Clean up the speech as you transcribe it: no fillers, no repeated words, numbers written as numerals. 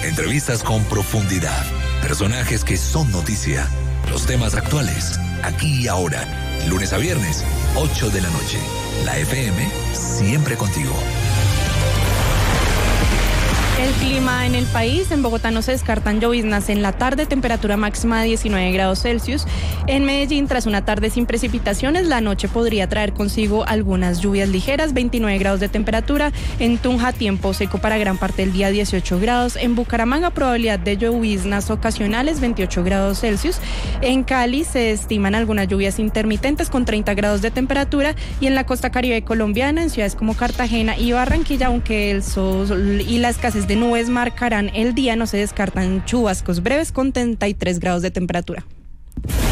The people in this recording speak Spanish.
Entrevistas con profundidad. Personajes que son noticia. Los temas actuales, aquí y ahora. Lunes a viernes, 8 de la noche. La FM, siempre contigo. El clima en el país: en Bogotá no se descartan lloviznas en la tarde, temperatura máxima de 19 grados Celsius. En Medellín, tras una tarde sin precipitaciones, la noche podría traer consigo algunas lluvias ligeras, 29 grados de temperatura. En Tunja, tiempo seco para gran parte del día, 18 grados. En Bucaramanga, probabilidad de lloviznas ocasionales, 28 grados Celsius. En Cali se estiman algunas lluvias intermitentes con 30 grados de temperatura. Y en la costa caribe colombiana, en ciudades como Cartagena y Barranquilla, aunque el sol y la escasez de nubes marcarán el día, no se descartan chubascos breves con 33 grados de temperatura.